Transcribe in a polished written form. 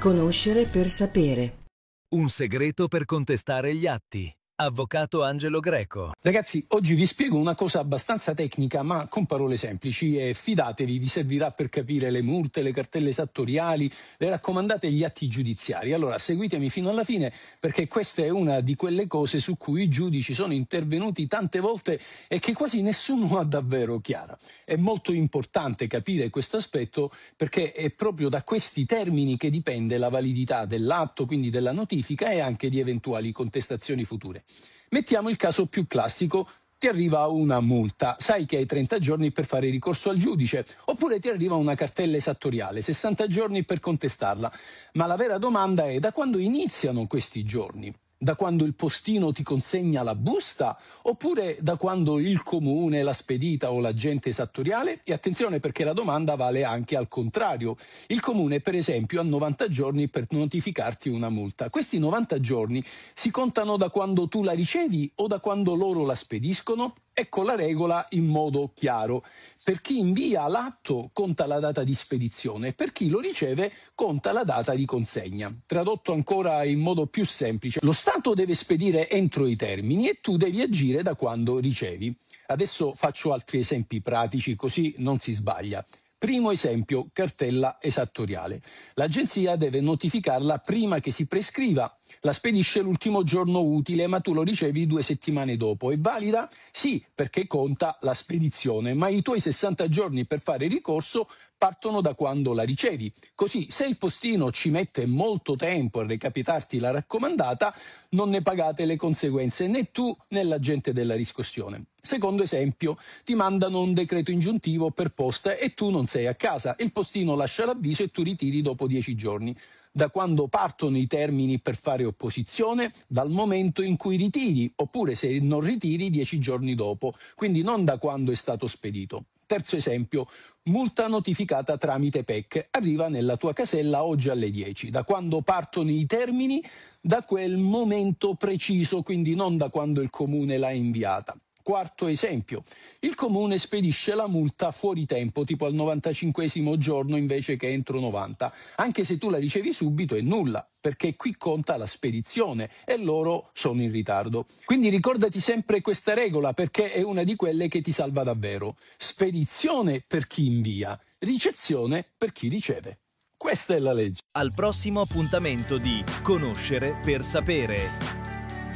Conoscere per sapere. Un segreto per contestare gli atti. Avvocato Angelo Greco. Ragazzi, oggi vi spiego una cosa abbastanza tecnica, ma con parole semplici, e fidatevi, vi servirà per capire le multe, le cartelle esattoriali, le raccomandate e gli atti giudiziari. Allora, seguitemi fino alla fine, perché questa è una di quelle cose su cui i giudici sono intervenuti tante volte e che quasi nessuno ha davvero chiara. È molto importante capire questo aspetto, perché è proprio da questi termini che dipende la validità dell'atto, quindi della notifica, e anche di eventuali contestazioni future. Mettiamo il caso più classico: ti arriva una multa, sai che hai 30 giorni per fare ricorso al giudice, oppure ti arriva una cartella esattoriale, 60 giorni per contestarla. Ma la vera domanda è: da quando iniziano questi giorni? Da quando il postino ti consegna la busta, oppure da quando il comune l'ha spedita o l'agente esattoriale? E attenzione, perché la domanda vale anche al contrario. Il comune, per esempio, ha 90 giorni per notificarti una multa. Questi 90 giorni si contano da quando tu la ricevi o da quando loro la spediscono? Ecco la regola in modo chiaro. Per chi invia l'atto conta la data di spedizione, per chi lo riceve conta la data di consegna. Tradotto ancora in modo più semplice: lo Stato deve spedire entro i termini e tu devi agire da quando ricevi. Adesso faccio altri esempi pratici, così non si sbaglia. Primo esempio: cartella esattoriale. L'agenzia deve notificarla prima che si prescriva. La spedisce l'ultimo giorno utile, ma tu lo ricevi 2 settimane dopo. È valida? Sì, perché conta la spedizione, ma i tuoi 60 giorni per fare ricorso partono da quando la ricevi. Così, se il postino ci mette molto tempo a recapitarti la raccomandata, non ne pagate le conseguenze né tu né l'agente della riscossione. Secondo esempio: ti mandano un decreto ingiuntivo per posta e tu non sei a casa. Il postino lascia l'avviso e tu ritiri dopo 10 giorni. Da quando partono i termini per fare opposizione? Dal momento in cui ritiri, oppure se non ritiri 10 giorni dopo, quindi non da quando è stato spedito. Terzo esempio: multa notificata tramite PEC, arriva nella tua casella oggi alle 10. Da quando partono i termini? Da quel momento preciso, quindi non da quando il comune l'ha inviata. Quarto esempio: il comune spedisce la multa fuori tempo, tipo al 95esimo giorno invece che entro 90. Anche se tu la ricevi subito è nulla, perché qui conta la spedizione e loro sono in ritardo. Quindi ricordati sempre questa regola, perché è una di quelle che ti salva davvero. Spedizione per chi invia, ricezione per chi riceve. Questa è la legge. Al prossimo appuntamento di Conoscere per sapere.